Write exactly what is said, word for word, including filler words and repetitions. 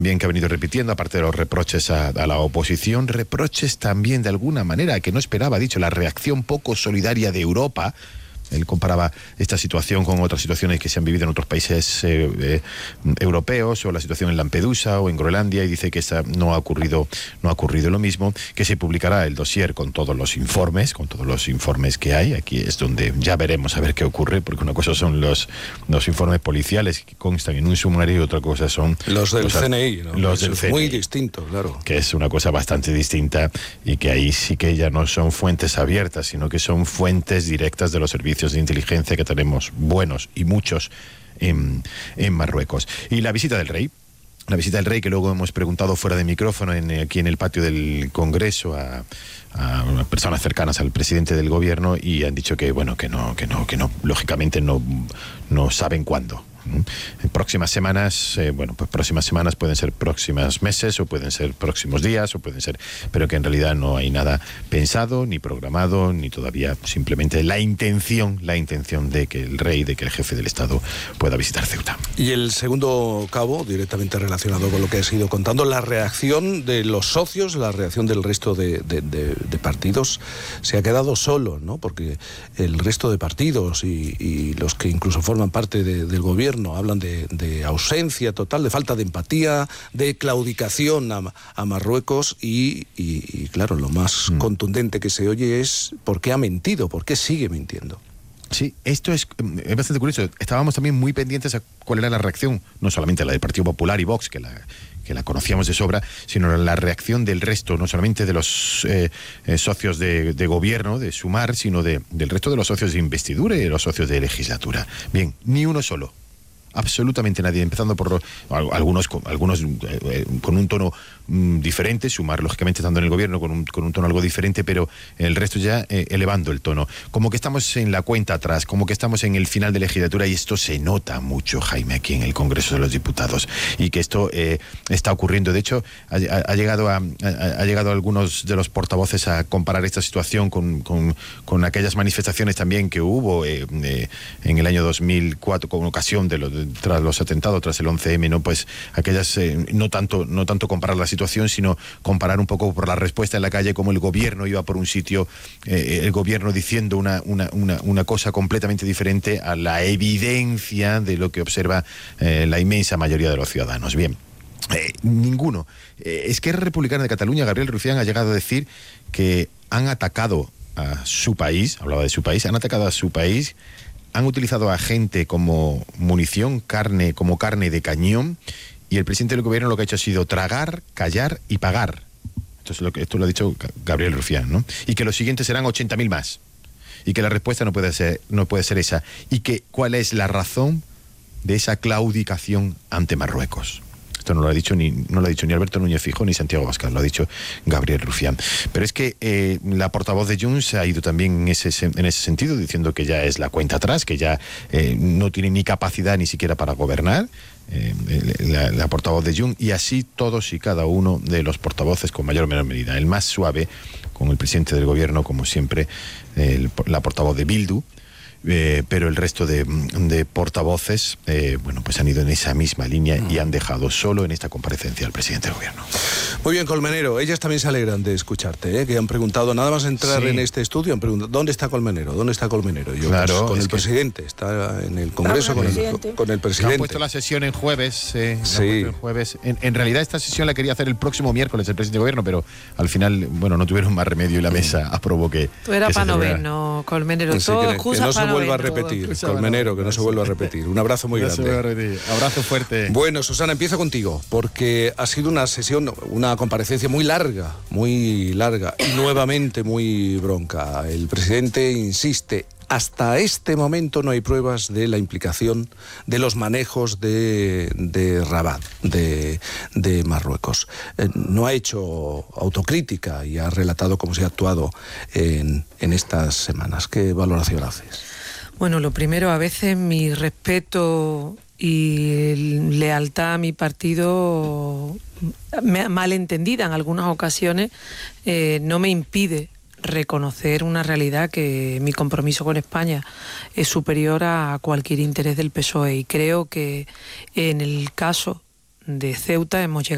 bien que ha venido repitiendo, aparte de los reproches a, a la oposición, reproches también de alguna manera que no esperaba, ha dicho, la reacción poco solidaria de Europa. Él comparaba esta situación con otras situaciones que se han vivido en otros países eh, eh, europeos, o la situación en Lampedusa o en Groenlandia, y dice que esta no ha ocurrido, no ha ocurrido lo mismo, que se publicará el dossier con todos los informes, con todos los informes que hay. Aquí es donde ya veremos a ver qué ocurre, porque una cosa son los, los informes policiales que constan en un sumario y otra cosa son los del los, C N I, ¿no? Los del es C N I, muy distinto, claro. Que es una cosa bastante distinta, y que ahí sí que ya no son fuentes abiertas, sino que son fuentes directas de los servicios de inteligencia que tenemos, buenos y muchos, en, en Marruecos. Y la visita del rey, la visita del rey que luego hemos preguntado fuera de micrófono en, aquí en el patio del Congreso a, a personas cercanas al presidente del gobierno, y han dicho que bueno, que no, que no, que no, lógicamente no, no saben cuándo. En próximas semanas, eh, bueno, pues próximas semanas pueden ser próximos meses, o pueden ser próximos días, o pueden ser, pero que en realidad no hay nada pensado, ni programado, ni todavía, simplemente la intención, la intención de que el rey, de que el jefe del Estado pueda visitar Ceuta. Y el segundo cabo, directamente relacionado con lo que has ido contando, la reacción de los socios, la reacción del resto de, de, de, de partidos, se ha quedado solo, ¿no? Porque el resto de partidos y, y los que incluso forman parte de, del gobierno hablan de, de ausencia total, de falta de empatía, de claudicación a, a Marruecos, y, y, y claro, lo más mm. contundente que se oye es ¿por qué ha mentido? ¿Por qué sigue mintiendo? Sí, esto es, es bastante curioso. Estábamos también muy pendientes a cuál era la reacción, no solamente la del Partido Popular y Vox, que la, que la conocíamos de sobra, sino la reacción del resto, no solamente de los eh, eh, socios de, de gobierno, de Sumar, sino de, del resto de los socios de investidura y de los socios de legislatura. Bien, ni uno solo. Absolutamente nadie, empezando por algunos, algunos eh, con un tono mm, diferente, Sumar lógicamente estando en el gobierno con un, con un tono algo diferente, pero el resto ya eh, elevando el tono, como que estamos en la cuenta atrás, como que estamos en el final de legislatura, y esto se nota mucho, Jaime, aquí en el Congreso de los Diputados, y que esto eh, está ocurriendo. De hecho, ha, ha, llegado a, ha, ha llegado algunos de los portavoces a comparar esta situación con, con, con aquellas manifestaciones también que hubo eh, eh, en el año dos mil cuatro con ocasión de los tras los atentados, tras el once eme, ¿no? Pues aquellas, eh, no tanto no tanto comparar la situación, sino comparar un poco por la respuesta en la calle, como el gobierno iba por un sitio, eh, el gobierno diciendo una, una, una, una cosa completamente diferente a la evidencia de lo que observa eh, la inmensa mayoría de los ciudadanos. Bien, eh, ninguno. Eh, Esquerra Republicana de Cataluña, Gabriel Rufián, ha llegado a decir que han atacado a su país, hablaba de su país, han atacado a su país, han utilizado a gente como munición, carne como carne de cañón, y el presidente del gobierno lo que ha hecho ha sido tragar, callar y pagar. Esto, es lo que, esto lo ha dicho Gabriel Rufián, ¿no? Y que los siguientes serán ochenta mil más, y que la respuesta no puede ser, no puede ser esa, y que cuál es la razón de esa claudicación ante Marruecos. Esto no lo ha dicho ni no lo ha dicho ni Alberto Núñez Feijóo ni Santiago Abascal, lo ha dicho Gabriel Rufián. Pero es que eh, la portavoz de Junts ha ido también en ese, en ese sentido, diciendo que ya es la cuenta atrás, que ya eh, no tiene ni capacidad ni siquiera para gobernar, eh, la, la portavoz de Junts, y así todos y cada uno de los portavoces con mayor o menor medida. El más suave, con el presidente del gobierno, como siempre, el, la portavoz de Bildu. Eh, pero el resto de, de portavoces, eh, bueno, pues han ido en esa misma línea y han dejado solo en esta comparecencia al presidente del gobierno. Muy bien, Colmenero, ellas también se alegran de escucharte, ¿eh? Que han preguntado, nada más entrar sí. en este estudio, han preguntado, ¿dónde está Colmenero? ¿Dónde está Colmenero? Yo, claro, pues, con el que... presidente, está en el Congreso con el, con el presidente. Han puesto la sesión en jueves, eh, sí. en, jueves. En, en realidad esta sesión la quería hacer el próximo miércoles el presidente del gobierno, pero al final, bueno, no tuvieron más remedio y la mesa aprobó que... Tú eras para no, Colmenero, sí, todo que, que no se vuelva a repetir. Colmenero, que no se vuelva a repetir. Un abrazo muy no grande. Abrazo fuerte. Bueno, Susana, empiezo contigo, porque ha sido una sesión, una comparecencia muy larga, muy larga y nuevamente muy bronca. El presidente insiste, hasta este momento no hay pruebas de la implicación de los manejos de, de Rabat, de, de Marruecos. Eh, no ha hecho autocrítica y ha relatado cómo se ha actuado en, en estas semanas. ¿Qué valoración haces? Bueno, lo primero, a veces mi respeto y lealtad a mi partido, malentendida en algunas ocasiones, eh, no me impide reconocer una realidad, que mi compromiso con España es superior a cualquier interés del P S O E, y creo que en el caso de Ceuta hemos llegado